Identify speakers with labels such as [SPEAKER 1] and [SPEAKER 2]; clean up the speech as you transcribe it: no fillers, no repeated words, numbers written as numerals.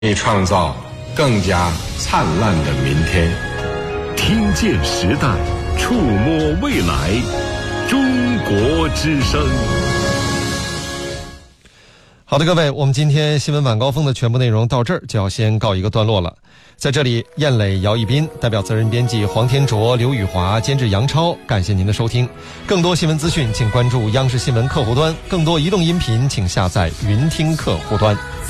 [SPEAKER 1] 以创造更加灿烂的明天。
[SPEAKER 2] 听见时代，触摸未来，中国之声。
[SPEAKER 3] 好的，各位，我们今天新闻晚高峰的全部内容到这儿就要先告一个段落了。在这里，燕磊、姚一斌代表责任编辑黄天卓、刘宇华，监制杨超，感谢您的收听。更多新闻资讯请关注央视新闻客户端，更多移动音频请下载云听客户端。